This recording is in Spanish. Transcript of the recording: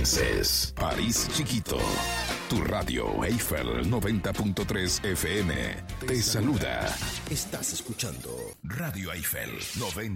Países. París Chiquito. Tu radio Eiffel 90.3 FM te saluda. Estás escuchando Radio Eiffel 90.